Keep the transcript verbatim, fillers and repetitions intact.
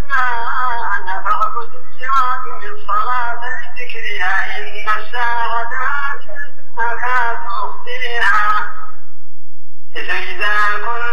فاعبدني وأقم الصلاة لذكرها إن الساعة آتية أكاد أخفيها. فإذا كنت